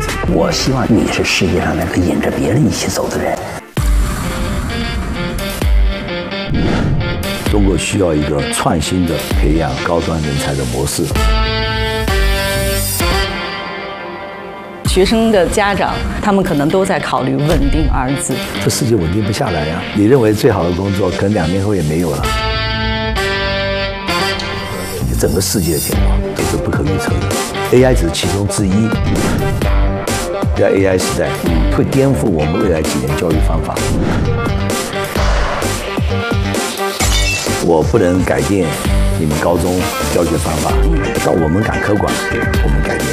子。我希望你是世界上那个引着别人一起走的人。中国需要一个创新的培养高端人才的模式。 学生的家长，他们可能都在考虑稳定2字。 这世界稳定不下来呀！你认为最好的工作，可能2年后也没有了。整个世界的变化都是不可预测的 ，AI 只是其中之一。在 AI 时代，会颠覆我们未来几年教育方法。我不能改变你们高中教学方法，到我们赶科馆，我们改变。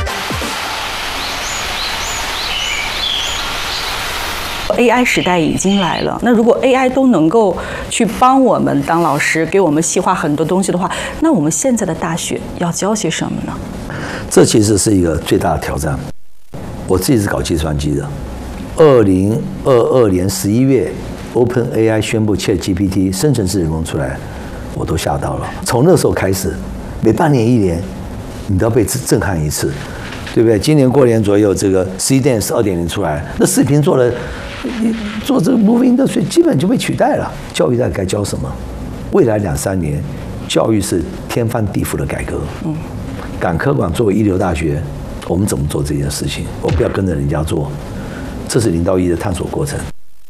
AI 时代已经来了，那如果 AI 都能够去帮我们当老师，给我们细化很多东西的话，那我们现在的大学要教些什么呢？ 这其实是一个最大的挑战。我自己是搞计算机的，2022年11月 ，OpenAI 宣布 ChatGPT 生成式人工出来，我都吓到了。从那时候开始，每半年1年，你都要被震撼一次，对不对？今年过年左右，这个 C-Dance 2.0出来，那视频做这个 Movie Industry 基本就被取代了。教育在该教什么？未来2-3年，教育是天翻地覆的改革。赶科馆作为一流大学，我们怎么做这件事情？我不要跟着人家做，这是0到1的探索过程。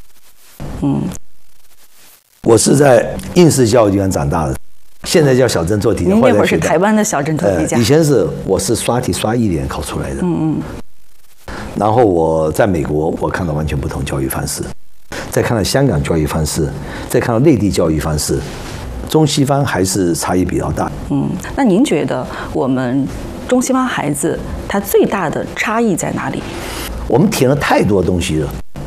我是在应试教育机关长大的，现在叫小镇做题。 您那会儿是台湾的小镇做题家。 以前我是刷题刷1年考出来的。然后我在美国，我看到完全不同教育方式，再看到香港教育方式，再看到内地教育方式，中西方还是差异比较大。 那您觉得我们中西方孩子他最大的差异在哪里？ 我们填了太多东西了。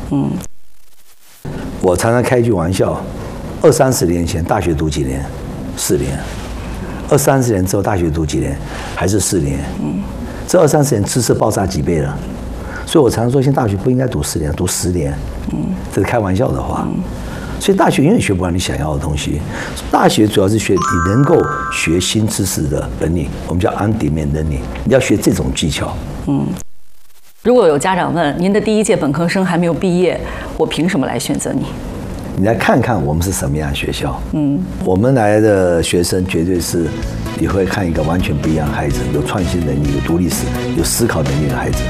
我常常开一句玩笑，20-30年前大学读几年？4年。20-30年之后大学读几年？还是4年。这20-30年知识爆炸几倍了。所以我常说，现在大学不应该读4年，读10年。这是开玩笑的话。所以大学永远学不完你想要的东西。大学主要是学你能够学新知识的能力，我们叫 on-demand learning。你要学这种技巧。 如果有家长问，您的第1届本科生还没有毕业，我凭什么来选择你？ 你来看看我们是什么样的学校。我们来的学生绝对是你会看一个完全不一样的孩子，有创新能力、有独立思、有思考能力的孩子。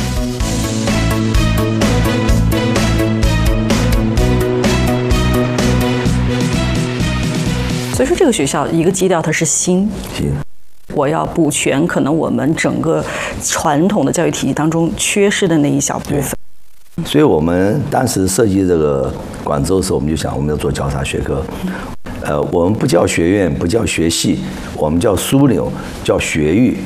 所以说，这个学校一个基调它是新。我要补全可能我们整个传统的教育体系当中缺失的那一小部分。 所以我们当时设计这个广州的时候，我们就想我们要做交叉学科。我们不叫学院，不叫学系，我们叫枢纽，叫学域。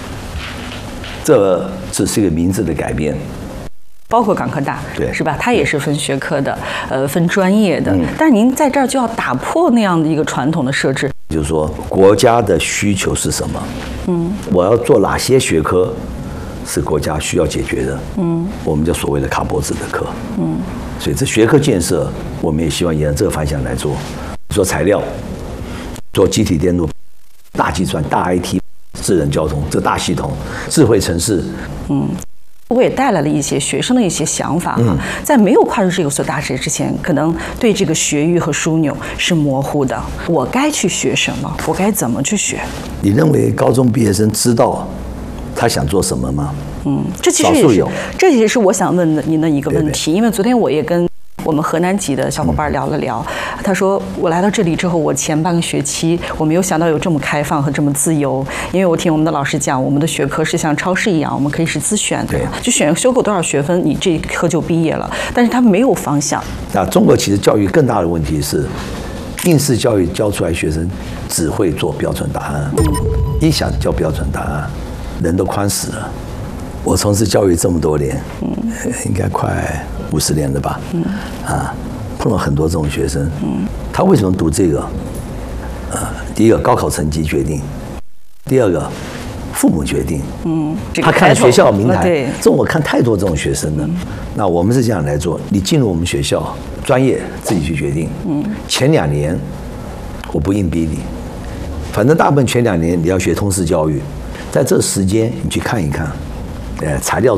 这只是一个名字的改变。 包括港科大， 对， 是吧？它也是分学科的，分专业的。但是您在这儿就要打破那样的一个传统的设置， 就是说国家的需求是什么？我要做哪些学科是国家需要解决的？我们叫所谓的卡脖子的课。所以这学科建设，我们也希望沿着这个方向来做，做材料，做集体电路、大计算、大 IT、智能交通这大系统、智慧城市。 我也带来了一些学生的一些想法哈，在没有跨入这个所大学之前，可能对这个学域和枢纽是模糊的。我该去学什么？我该怎么去学？ 你认为高中毕业生知道他想做什么吗？ 这其实也是我想问的您的一个问题，因为昨天我也跟我们河南籍的小伙伴聊了聊，他说我来到这里之后，我前半个学期我没有想到有这么开放和这么自由，因为我听我们的老师讲，我们的学科是像超市一样，我们可以是自选的，就选修够多少学分，你这一科就毕业了，但是他没有方向。 那中国其实教育更大的问题是，应试教育教出来学生只会做标准答案，一想教标准答案，人都宽死了。我从事教育这么多年，应该快50年了吧？碰到很多这种学生，他为什么读这个？第一个高考成绩决定，第二个父母决定。他看学校名牌，这种我看太多这种学生了。那我们是这样来做，你进入我们学校，专业自己去决定。前2年我不硬逼你，反正大部分前2年你要学通识教育，在这时间你去看一看，材料。